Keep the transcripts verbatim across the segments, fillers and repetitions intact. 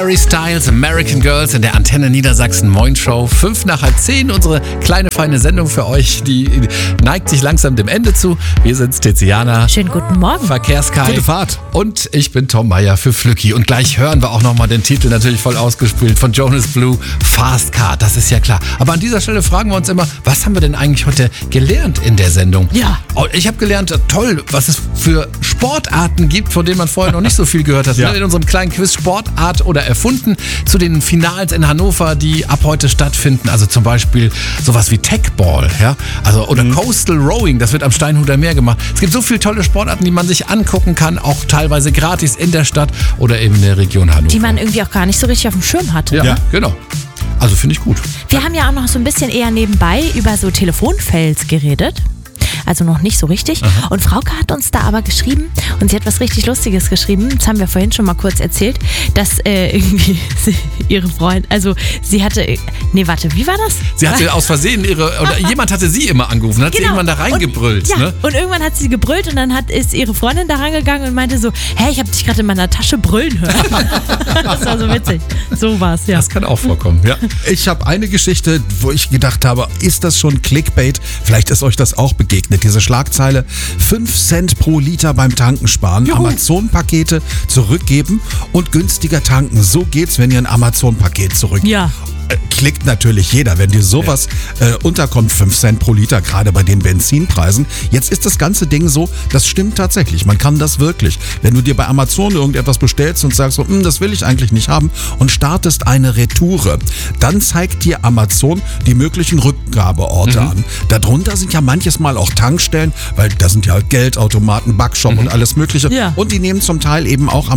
Harry Styles, American Girls in der Antenne Niedersachsen Moin Show. Fünf nach halb zehn, unsere kleine feine Sendung für euch, die neigt sich langsam dem Ende zu. Wir sind Tiziana. Schönen guten Morgen. Verkehrskai. Gute Fahrt. Und ich bin Tom Meyer für Flücki. Und gleich hören wir auch nochmal den Titel, natürlich voll ausgespielt, von Jonas Blue, Fast Car, das ist ja klar. Aber an dieser Stelle fragen wir uns immer, was haben wir denn eigentlich heute gelernt in der Sendung? Ja. Ich habe gelernt, toll, was es für Sportarten gibt, von denen man vorher noch nicht so viel gehört hat. Ja. In unserem kleinen Quiz Sportart oder erfunden zu den Finals in Hannover, die ab heute stattfinden. Also zum Beispiel sowas wie Techball, ja, also oder mhm. Coastal Rowing, das wird am Steinhuder Meer gemacht. Es gibt so viele tolle Sportarten, die man sich angucken kann, auch teilweise gratis in der Stadt oder eben in der Region Hannover. Die man irgendwie auch gar nicht so richtig auf dem Schirm hatte. Ja, Ja. genau. Also finde ich gut. Wir haben ja auch noch so ein bisschen eher nebenbei über so Telefonfelds geredet. Also noch nicht so richtig. Aha. Und Frauke hat uns da aber geschrieben und sie hat was richtig Lustiges geschrieben. Das haben wir vorhin schon mal kurz erzählt, dass äh, irgendwie sie, ihre Freundin, also sie hatte, nee, warte, wie war das? Sie hatte aus Versehen ihre, oder jemand hatte sie immer angerufen, hat Genau. sie irgendwann da reingebrüllt. Und, ja, ne? und irgendwann hat sie gebrüllt und dann hat, ist ihre Freundin da rangegangen und meinte so, hä, ich habe dich gerade in meiner Tasche brüllen hören. Das war so witzig. So war's, ja. Das kann auch vorkommen, ja. Ich habe eine Geschichte, wo ich gedacht habe, ist das schon Clickbait? Vielleicht ist euch das auch begegnet. Diese Schlagzeile, fünf Cent pro Liter beim Tanken sparen, Juhu. Amazon-Pakete zurückgeben und günstiger tanken. So geht's, wenn ihr ein Amazon-Paket zurückgebt. Ja. Äh, Klickt natürlich jeder, wenn dir sowas äh, unterkommt, fünf Cent pro Liter, gerade bei den Benzinpreisen. Jetzt ist das ganze Ding so, das stimmt tatsächlich, man kann das wirklich. Wenn du dir bei Amazon irgendetwas bestellst und sagst, so, hm, das will ich eigentlich nicht haben und startest eine Retoure, dann zeigt dir Amazon die möglichen Rückgabeorte mhm. an. Darunter sind ja manches Mal auch Tankstellen, weil da sind ja halt Geldautomaten, Backshop mhm. und alles mögliche. Ja. Und die nehmen zum Teil eben auch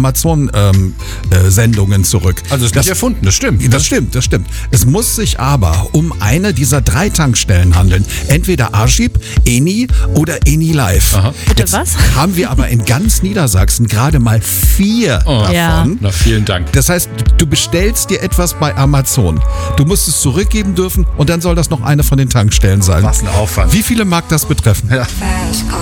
Amazon-Sendungen ähm, äh, zurück. Also das ist nicht erfunden, das stimmt. Das stimmt, das stimmt. Es muss sich aber um eine dieser drei Tankstellen handeln. Entweder Agip, Eni oder Eni Live. Aha. Bitte Jetzt was? haben wir aber in ganz Niedersachsen gerade mal vier Oh. davon. Ja. Na, vielen Dank. Das heißt, du bestellst dir etwas bei Amazon. Du musst es zurückgeben dürfen und dann soll das noch eine von den Tankstellen sein. Was ein Aufwand. Wie viele mag das betreffen? Ja.